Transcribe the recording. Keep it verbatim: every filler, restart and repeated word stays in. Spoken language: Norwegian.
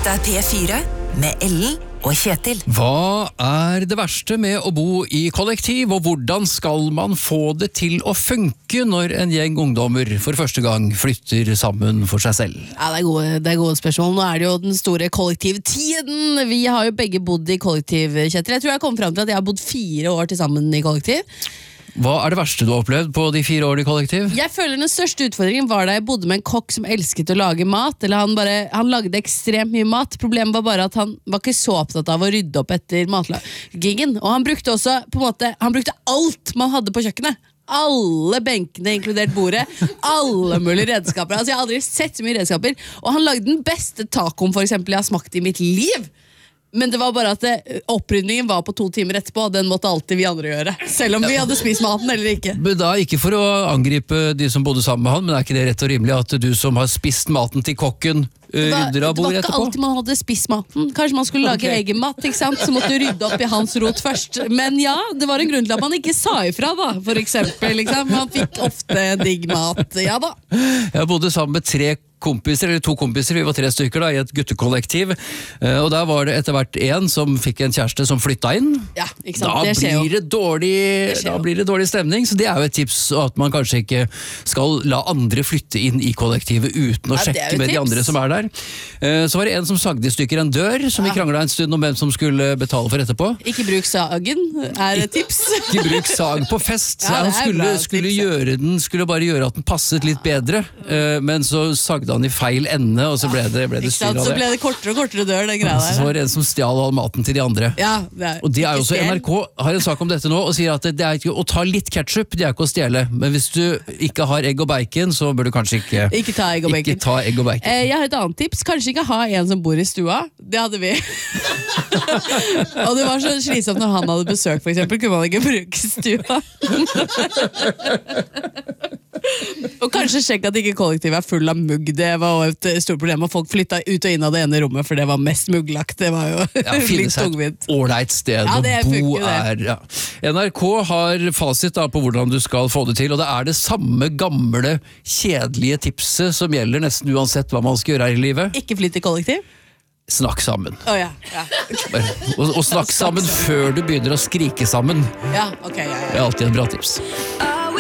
Dette er P fire med Ellen og Kjetil. Hva er det verste med å bo i kollektiv, og hvordan skal man få det til å funke når en gjeng ungdommer for første gang flytter sammen for seg selv? Ja, det er gode, det er gode spørsmål. Nå er det jo den store kollektivtiden. Vi har jo begge bodd i kollektiv, Kjetil. Jeg tror jeg kom frem til at jeg har bodd fire år til sammen i kollektiv. Hva er det verste du har opplevd på de fire årene i kollektiv? Jeg føler den største utfordringen var da jeg bodde med en kokk som elsket å lage mat. Eller han, bare, han lagde ekstremt mye mat. Problemet var bare at han var ikke så opptatt av å rydde opp etter matlagingen. Og han brukte også på en måte, han brukte alt man hadde på kjøkkenet. Alle benkene, inkludert bordet. Alle mulige redskaper. Altså, jeg har aldri sett så mye redskaper. Og han lagde den beste tacoen for eksempel jeg har smakt i mitt liv. Men det var bare at det, opprydningen var på to timer etterpå, og den måtte alltid vi andre gjøre. Selv om vi hadde spist maten eller ikke. Men da ikke for å angripe de som bodde sammen med han, men er ikke det rett og rimelig at du som har spist maten til kokken rydder av bordet etterpå? Det var ikke alltid man hadde spist maten. Kanskje man skulle lage okay. egen mat, ikke sant? Så måtte du rydde opp i hans rot først. Men ja, det var en grunn til at man ikke sa ifra da, for eksempel. Liksom. Man fikk ofte digg mat, ja da. Jeg bodde sammen med tre kompiser, eller to kompiser, vi var tre stykker da, i et guttekollektiv, og der var det etter hvert en som fikk en kjæreste som flytta inn. Ja, ikke sant? Da det skjer blir det, dårlig, det da blir det dårlig stemning, så det er jo et tips at man kanskje ikke skal la andre flytte inn i kollektivet uten å ja, sjekke med tips. De andre som er der. Så var det en som sagde i stykker en dør, som ja. Vi kranglet en stund om hvem som skulle betale for etterpå. Ikke bruk sagen, er et tips. Ikke bruk sag på fest. Ja, han skulle, skulle, gjøre den, skulle bare gjøre at den passet litt bedre, men så sagde han i feil ende, og så ble det, ble det styr av det. Så ble det kortere og kortere dør, den greia der. Så var det en som stjal all maten til de andre. Ja, det er, og det er jo også, N R K har en sak om dette nå, og sier at det er ikke å ta litt ketchup, det er ikke å stjele. Men hvis du ikke har egg og bacon, så bør du kanskje ikke, ikke ta egg og bacon. Ikke ta egg og bacon. Eh, jeg har et annet tips. Kanskje ikke ha en som bor i stua. Det hadde vi. Og det var så slitsomt når han hadde besøk, for eksempel. Kunne man ikke bruke stua. Og kanskje sjekk at ikke kollektivet er full av mugg. Det var et stort problem, og folk flytta ut og inn av det ene rommet, for det var mest mugglagt. Det var jo ja, litt tungvint. Ålreit sted ja, å bo er ja. N R K har fasit da, på hvordan du skal få det til, og det er det samme gamle, kjedelige tipset som gjelder nesten uansett hva man skal gjøre her i livet. Ikke flytt i kollektiv? Snakk sammen. Oh, ja, ja. og, og snakk sammen før du begynner å skrike sammen. Ja, ok, ja, ja. Det er alltid en bra tips.